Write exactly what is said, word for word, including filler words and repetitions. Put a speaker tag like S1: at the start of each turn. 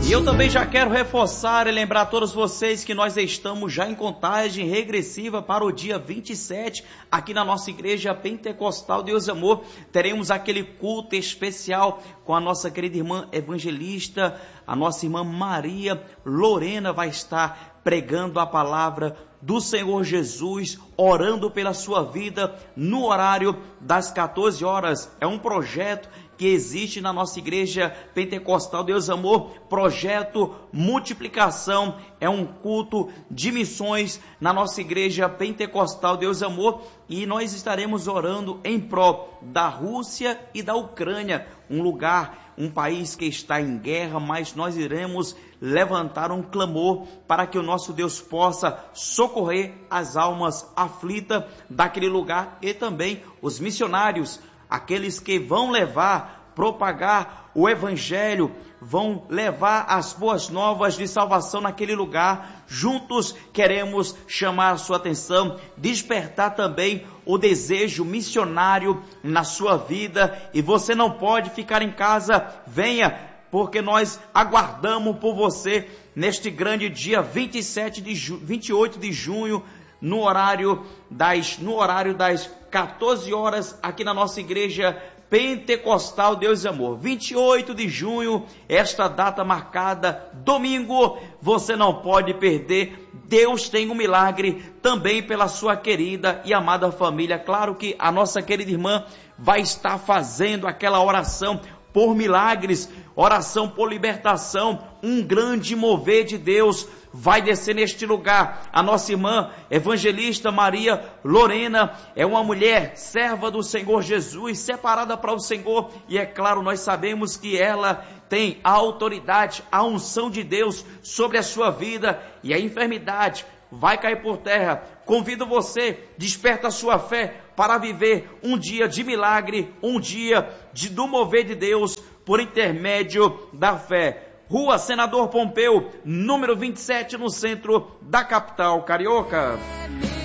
S1: E eu também já quero reforçar e lembrar a todos vocês que nós estamos já em contagem regressiva para o dia vinte e sete, aqui na nossa igreja pentecostal Deus e Amor. Teremos aquele culto especial com a nossa querida irmã evangelista, a nossa irmã Maria Lorena vai estar pregando a palavra do Senhor Jesus, orando pela sua vida no horário das quatorze horas. É um projeto que existe na nossa igreja pentecostal Deus Amor, projeto multiplicação, é um culto de missões na nossa igreja pentecostal Deus Amor, e nós estaremos orando em prol da Rússia e da Ucrânia, um lugar, um país que está em guerra, mas nós iremos levantar um clamor para que o nosso Deus possa socorrer as almas aflitas daquele lugar e também os missionários, aqueles que vão levar, propagar o evangelho, vão levar as boas novas de salvação naquele lugar. Juntos queremos chamar a sua atenção, despertar também o desejo missionário na sua vida, e você não pode ficar em casa, venha, porque nós aguardamos por você neste grande dia vinte e sete de ju- vinte e oito de junho, no horário das, no horário das quatorze horas, aqui na nossa igreja pentecostal Deus e Amor. vinte e oito de junho, esta data marcada, domingo, você não pode perder. Deus tem um milagre também pela sua querida e amada família. Claro que a nossa querida irmã vai estar fazendo aquela oração por milagres, oração por libertação. Um grande mover de Deus vai descer neste lugar. A nossa irmã evangelista Maria Lorena é uma mulher serva do Senhor Jesus, separada para o Senhor, e é claro, nós sabemos que ela tem a autoridade, a unção de Deus sobre a sua vida, e a enfermidade vai cair por terra. Convido você, desperta a sua fé para viver um dia de milagre, um dia de, do mover de Deus por intermédio da fé. Rua Senador Pompeu, número vinte e sete, no centro da capital carioca.